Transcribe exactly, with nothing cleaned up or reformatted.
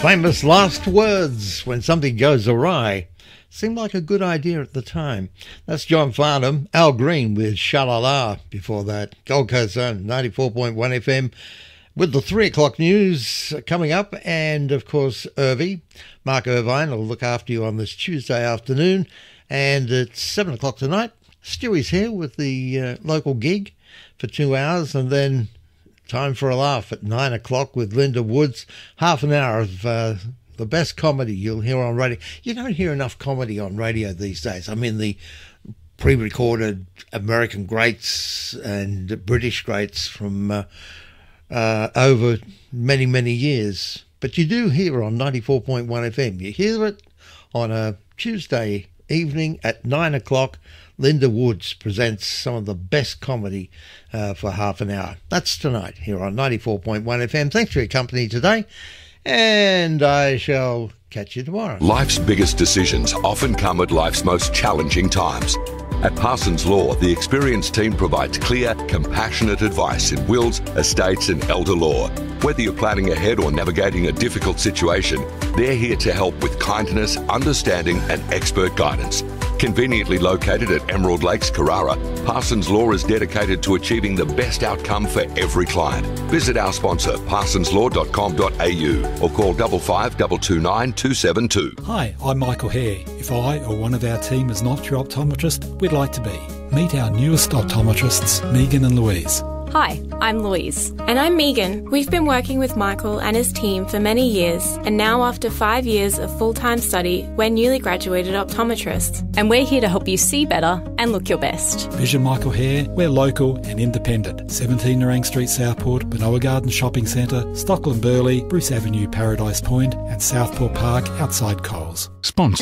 Famous last words when something goes awry. Seemed like a good idea at the time. That's John Farnham. Al Green with Sha-La-La before that. Gold Coast Zone, ninety-four point one F M. With the three o'clock news coming up, and of course Irvie, Mark Irvine will look after you on this Tuesday afternoon. And at seven o'clock tonight, Stewie's here with the uh, local gig for two hours, and then time for a laugh at nine o'clock with Linda Woods. Half an hour of uh, the best comedy you'll hear on radio. You don't hear enough comedy on radio these days. I mean, the pre-recorded American greats and British greats from uh, uh, over many, many years. But you do hear on ninety-four point one F M. You hear it on a Tuesday evening at nine o'clock. Linda Woods presents some of the best comedy uh, for half an hour. That's tonight here on ninety-four point one F M. Thanks for your company today, and I shall catch you tomorrow. Life's biggest decisions often come at life's most challenging times. At Parsons Law, the experienced team provides clear, compassionate advice in wills, estates and elder law. Whether you're planning ahead or navigating a difficult situation, they're here to help with kindness, understanding and expert guidance. Conveniently located at Emerald Lakes, Carrara, Parsons Law is dedicated to achieving the best outcome for every client. Visit our sponsor, parsons law dot com dot a u, or call five five two two nine two seven two. Hi, I'm Michael Hare. If I or one of our team is not your optometrist, we'd like to be. Meet our newest optometrists, Megan and Louise. Hi, I'm Louise. And I'm Megan. We've been working with Michael and his team for many years, and now after five years of full-time study, we're newly graduated optometrists. And we're here to help you see better and look your best. Vision Michael Hare, we're local and independent. seventeen Nerang Street, Southport, Benoa Garden Shopping Centre, Stockland Burley, Bruce Avenue, Paradise Point, and Southport Park outside Coles. Sponsor